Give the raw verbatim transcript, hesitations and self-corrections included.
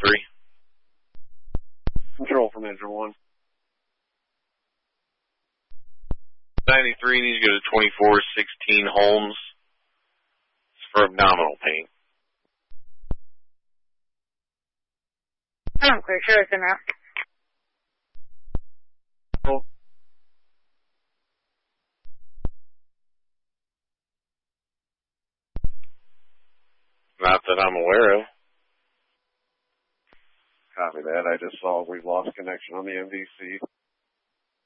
three. Control from engine one. ninety-three needs to go to twenty-four sixteen Holmes. It's for abdominal pain. I'm pretty sure it's in there. Oh. Not that I'm aware of. Copy that. I just saw we've lost connection on the M D C.